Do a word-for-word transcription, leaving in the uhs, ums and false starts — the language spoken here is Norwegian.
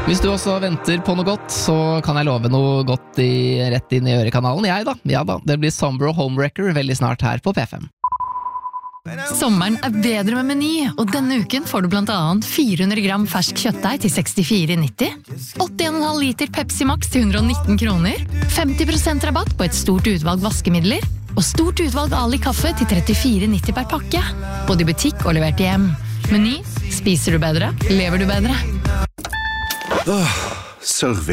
Hvis du også venter på noe godt, så kan jeg love noe godt i, rett inn i ørekanalen. Jeg da, ja da, det blir Somber og Homewrecker veldig snart her på P fem. Sommeren er bedre med Meny, og denne uken får du blant annet fire hundre gram fersk kjøttdeig til sekstifire nitti, åtti komma fem liter Pepsi Max til hundre og nitten kroner, femti prosent rabatt på et stort utvalg vaskemidler, og stort utvalg Ali kaffe til trettifire nitti per pakke. Både i butikk og levert hjem. Meny, spiser du bedre, lever du bedre. Åh, service.